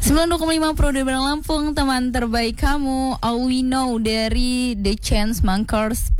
92,5 Pro Debrang Lampung, teman terbaik kamu. All We Know dari The Chainsmokers,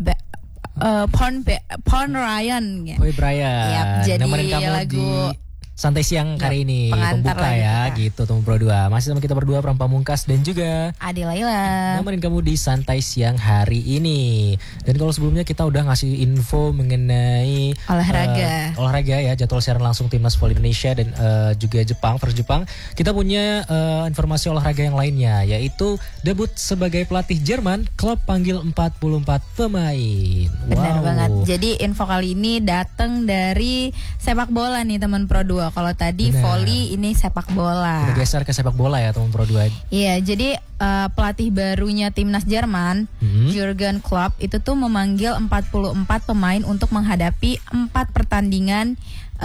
Porn Ryan ya. Boy Brian. Yap, jadi nemenin kamu lagu di Santai Siang kali ini, pengantar pembuka ya kita. gitu teman Pro 2. Masih sama kita berdua, Pram Pamungkas dan juga Ade Laila. nemenin kamu di Santai Siang hari ini. Dan kalau sebelumnya kita udah ngasih info mengenai olahraga ya, jadwal siaran langsung Timnas Voli Indonesia dan juga Jepang versus Jepang. Kita punya informasi olahraga yang lainnya, yaitu debut sebagai pelatih Jerman, klub panggil 44 pemain. Benar Wow. banget. Jadi info kali ini datang dari sepak bola nih teman Pro 2. Kalau tadi Benar. voli, ini sepak bola. Kita geser ke sepak bola ya teman Pro 2. Iya, jadi pelatih barunya timnas Jerman, Jurgen Klopp, itu tuh memanggil 44 pemain untuk menghadapi 4 pertandingan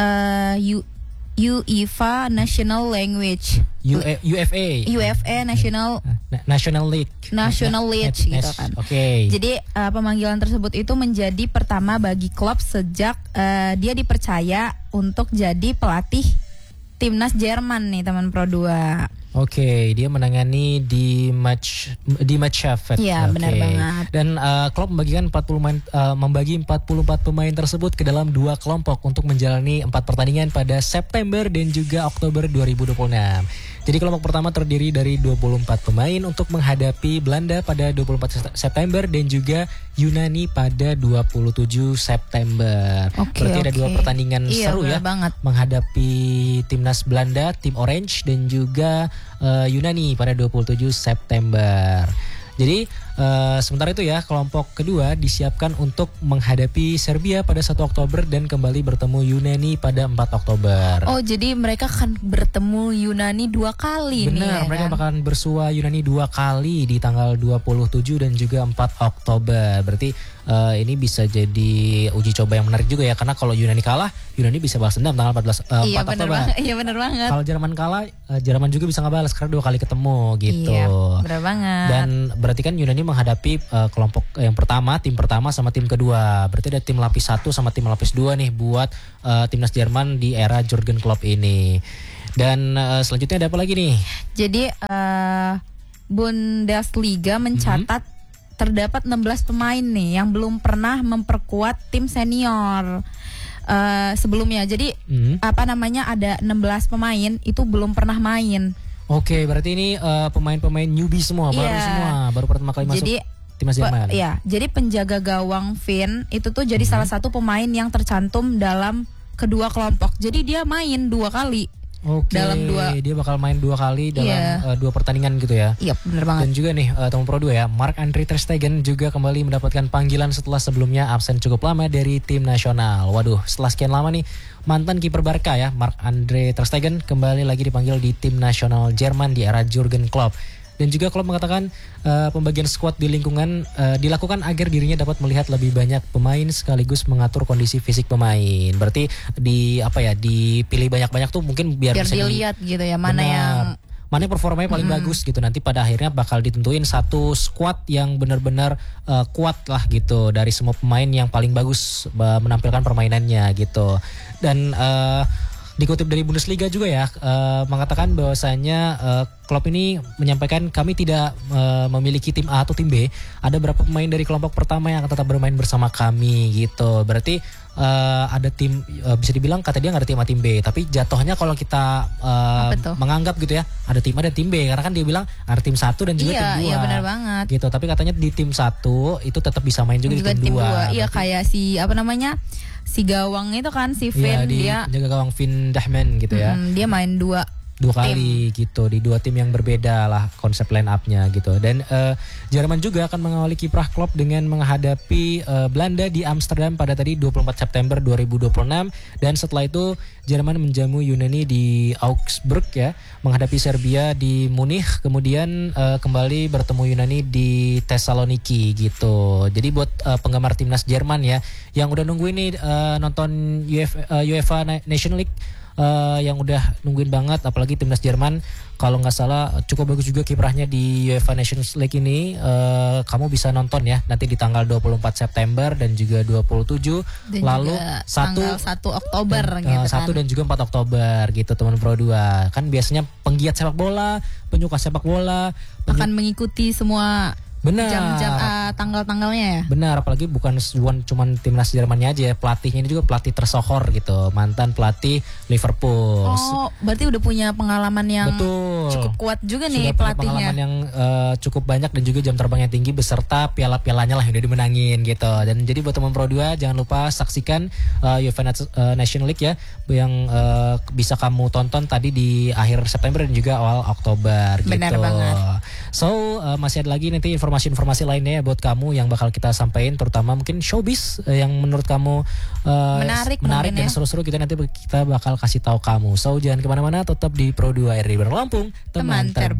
UEFA National Language, UEFA National League gitu kan. Oke. Jadi pemanggilan tersebut itu menjadi pertama bagi Klopp sejak dia dipercaya untuk jadi pelatih timnas Jerman nih teman Pro 2. Oke, dia menangani di match Sheffield. Iya, benar banget. Dan Klopp membagi 44 pemain tersebut ke dalam 2 kelompok untuk menjalani 4 pertandingan pada September dan juga Oktober 2026. Jadi kelompok pertama terdiri dari 24 pemain untuk menghadapi Belanda pada 24 September dan juga Yunani pada 27 September. Berarti ada 2 pertandingan seru ya banget. Menghadapi timnas Belanda, tim Orange dan juga Yunani pada 27 September. Jadi sementara itu ya, kelompok kedua disiapkan untuk menghadapi Serbia pada 1 Oktober dan kembali bertemu Yunani pada 4 Oktober. Oh, jadi mereka akan bertemu Yunani 2 kali. Benar, nih, mereka kan? bakalan bersua Yunani 2 kali di tanggal 27 dan juga 4 Oktober. Berarti ini bisa jadi uji coba yang menarik juga ya, karena kalau Yunani kalah, Yunani bisa balas dendam tanggal 4 Oktober. Iya benar banget. Kalau Jerman kalah, Jerman juga bisa ngebalas karena 2 kali ketemu gitu. Iya, benar banget. Dan berarti kan Yunani menghadapi kelompok yang pertama, tim pertama sama tim kedua. Berarti ada tim lapis 1 sama tim lapis 2 nih buat timnas Jerman di era Jurgen Klopp ini. Dan selanjutnya ada apa lagi nih? Jadi Bundesliga mencatat terdapat 16 pemain nih yang belum pernah memperkuat tim senior sebelumnya. Jadi ada 16 pemain itu belum pernah main. Oke, berarti ini pemain-pemain newbie semua, baru pertama kali masuk timnas Jerman. Iya, jadi penjaga gawang Finn itu tuh jadi salah satu pemain yang tercantum dalam kedua kelompok. Jadi dia main 2 kali. Oke, dia bakal main 2 kali dalam 2 pertandingan gitu ya. Iya, benar banget. Dan juga nih teman Pro 2 ya, Marc-Andre ter Stegen juga kembali mendapatkan panggilan setelah sebelumnya absen cukup lama dari tim nasional. Waduh, setelah sekian lama nih mantan kiper Barca ya, Marc-Andre ter Stegen kembali lagi dipanggil di tim nasional Jerman di era Jurgen Klopp. Dan juga Klopp mengatakan pembagian skuad di lingkungan dilakukan agar dirinya dapat melihat lebih banyak pemain sekaligus mengatur kondisi fisik pemain. Berarti dipilih banyak-banyak tuh mungkin biar bisa dilihat gitu ya, mana yang performanya paling bagus gitu. Nanti pada akhirnya bakal ditentuin satu skuad yang benar-benar kuat lah gitu dari semua pemain yang paling bagus menampilkan permainannya gitu. Dan dikutip dari Bundesliga juga ya, mengatakan bahwasanya Klopp ini menyampaikan kami tidak memiliki tim A atau tim B. Ada beberapa pemain dari kelompok pertama yang akan tetap bermain bersama kami gitu. Berarti ada tim, bisa dibilang kata dia nggak ada tim A tim B. Tapi jatuhnya kalau kita menganggap gitu ya, ada tim A dan tim B. Karena kan dia bilang ada tim 1 dan juga tim 2. Iya benar banget. Gitu. Tapi katanya di tim 1 itu tetap bisa main juga di tim 2. Iya, kayak si gawang itu kan, si Finn, dia jaga gawang Finn Dahmen gitu ya. Dia main 2 kali gitu di 2 tim yang berbeda lah konsep line up-nya gitu. Dan Jerman juga akan mengawali kiprah Klopp dengan menghadapi Belanda di Amsterdam pada tadi 24 September 2026, dan setelah itu Jerman menjamu Yunani di Augsburg ya, menghadapi Serbia di Munich, kemudian kembali bertemu Yunani di Thessaloniki gitu. Jadi buat penggemar timnas Jerman ya yang udah nunggu ini nonton UEFA National League, yang udah nungguin banget, apalagi timnas Jerman. Kalau nggak salah cukup bagus juga kiprahnya di UEFA Nations League ini. Kamu bisa nonton ya nanti di tanggal 24 September dan juga 27. Dan lalu juga 1 Oktober dan, gitu 1 kan. dan juga 4 Oktober gitu teman Pro 2. Kan biasanya penggiat sepak bola, penyuka sepak bola akan mengikuti semua benar jam-jam tanggal-tanggalnya ya. Benar, apalagi bukan cuman timnas Jermannya aja, pelatihnya ini juga pelatih tersohor gitu, mantan pelatih Liverpool. Oh, berarti udah punya pengalaman yang betul, cukup kuat juga nih sudah pelatihnya. Pengalaman yang cukup banyak dan juga jam terbang yang tinggi beserta piala-pialanya lah yang udah dimenangin gitu. Dan jadi buat teman Pro 2 jangan lupa saksikan UEFA Nations League ya yang bisa kamu tonton tadi di akhir September dan juga awal Oktober gitu. Benar banget. So masih ada lagi nanti informasi-informasi lainnya ya buat kamu yang bakal kita sampaikan, terutama mungkin showbiz yang menurut kamu menarik dan seru-seru, kita nanti kita bakal kasih tahu kamu. So jangan kemana-mana, tetap di Pro 2 RRI Bandung Lampung, teman terbaik.